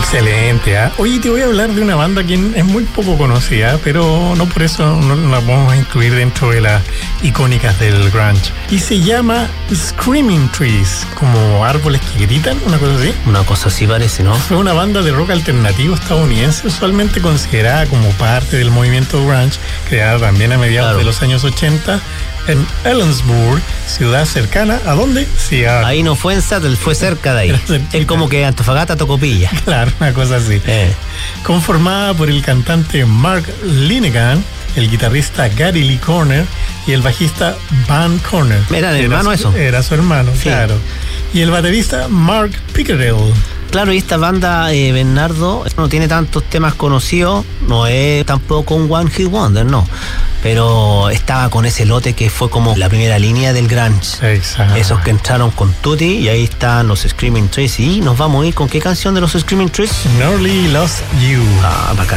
Excelente, ¿eh? Oye, te voy a hablar de una banda que es muy poco conocida, pero no por eso no la vamos a incluir dentro de las icónicas del grunge. Y se llama Screaming Trees, como árboles que gritan, una cosa así. Una cosa así parece, ¿no? Fue una banda de rock alternativo estadounidense, usualmente considerada como parte del movimiento grunge, creada también a mediados de los años 80 en Ellensburg, ciudad cercana. ¿A dónde? Sí, ahí no fue en Seattle, fue cerca de ahí. Es como que Antofagasta Tocopilla. Claro, una cosa así. Conformada por el cantante Mark Linegan, el guitarrista Gary Lee Corner y el bajista Van Corner. ¿Era el hermano eso? Era su hermano, sí. Claro. Y el baterista Mark Pickerill. Claro, y esta banda, Bernardo, no tiene tantos temas conocidos, no es tampoco un One Hit Wonder, no. Pero estaba con ese lote que fue como la primera línea del grunge. Exacto. Esos que entraron con Tutti, y ahí están los Screaming Trees. Y nos vamos a ir con qué canción de los Screaming Trees? Nearly Lost You. Ah, bacán.